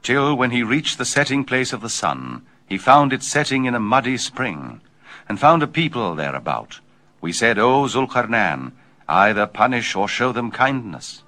till when he reached the setting place of the sun, he found it setting in a muddy spring, and found a people thereabout. We said, O Zulqarnain, either punish or show them kindness.